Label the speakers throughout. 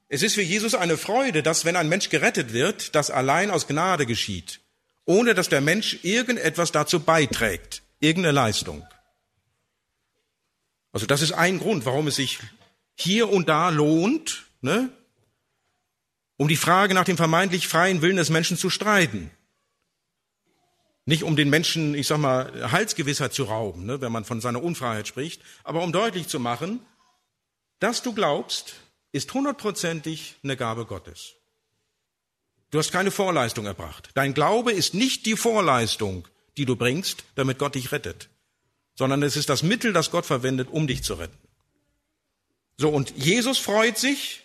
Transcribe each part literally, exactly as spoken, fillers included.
Speaker 1: Es ist für Jesus eine Freude, dass, wenn ein Mensch gerettet wird, das allein aus Gnade geschieht, ohne dass der Mensch irgendetwas dazu beiträgt, irgendeine Leistung. Also das ist ein Grund, warum es sich hier und da lohnt, ne, um die Frage nach dem vermeintlich freien Willen des Menschen zu streiten. Nicht um den Menschen, ich sag mal, Heilsgewissheit zu rauben, ne, wenn man von seiner Unfreiheit spricht, aber um deutlich zu machen, dass du glaubst, ist hundertprozentig eine Gabe Gottes. Du hast keine Vorleistung erbracht. Dein Glaube ist nicht die Vorleistung, die du bringst, damit Gott dich rettet, sondern es ist das Mittel, das Gott verwendet, um dich zu retten. So, und Jesus freut sich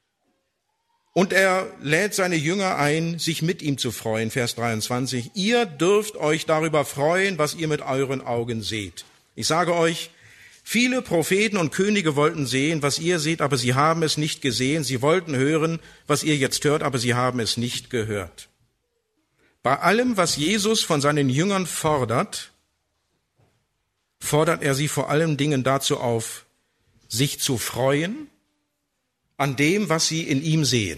Speaker 1: und er lädt seine Jünger ein, sich mit ihm zu freuen. Vers dreiundzwanzig. Ihr dürft euch darüber freuen, was ihr mit euren Augen seht. Ich sage euch, viele Propheten und Könige wollten sehen, was ihr seht, aber sie haben es nicht gesehen. Sie wollten hören, was ihr jetzt hört, aber sie haben es nicht gehört. Bei allem, was Jesus von seinen Jüngern fordert, fordert er sie vor allen Dingen dazu auf, sich zu freuen an dem, was sie in ihm sehen.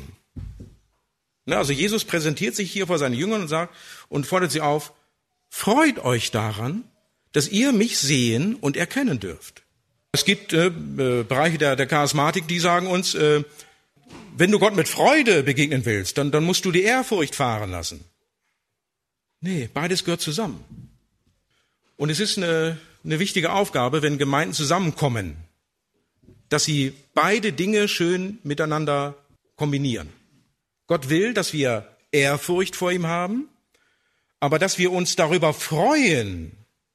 Speaker 1: Also Jesus präsentiert sich hier vor seinen Jüngern und sagt und fordert sie auf, freut euch daran, dass ihr mich sehen und erkennen dürft. Es gibt äh, Bereiche der, der Charismatik, die sagen uns, äh, wenn du Gott mit Freude begegnen willst, dann, dann musst du die Ehrfurcht fahren lassen. Nee, beides gehört zusammen. Und es ist eine, eine wichtige Aufgabe, wenn Gemeinden zusammenkommen, dass sie beide Dinge schön miteinander kombinieren. Gott will, dass wir Ehrfurcht vor ihm haben, aber dass wir uns darüber freuen,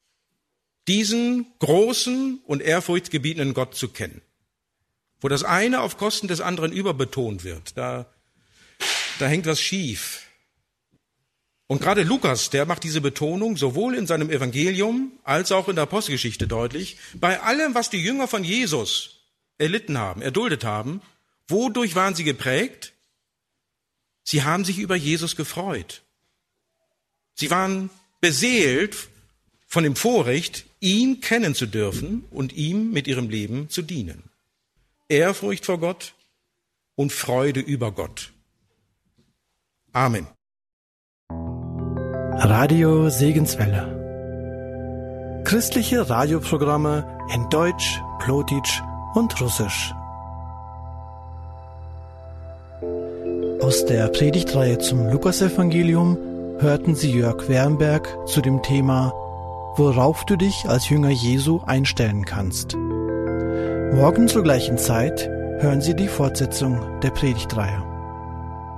Speaker 1: diesen großen und ehrfurchtgebietenden Gott zu kennen. Wo das eine auf Kosten des anderen überbetont wird, da, da hängt was schief. Und gerade Lukas, der macht diese Betonung sowohl in seinem Evangelium als auch in der Apostelgeschichte deutlich. Bei allem, was die Jünger von Jesus erlitten haben, erduldet haben, wodurch waren sie geprägt? Sie haben sich über Jesus gefreut. Sie waren beseelt von dem Vorrecht, ihn kennen zu dürfen und ihm mit ihrem Leben zu dienen. Ehrfurcht vor Gott und Freude über Gott. Amen.
Speaker 2: Radio Segenswelle. Christliche Radioprogramme in Deutsch, Plotitsch und Russisch. Aus der Predigtreihe zum Lukasevangelium hörten Sie Jörg Wernberg zu dem Thema Worauf du dich als Jünger Jesu einstellen kannst. Morgen zur gleichen Zeit hören Sie die Fortsetzung der Predigtreihe.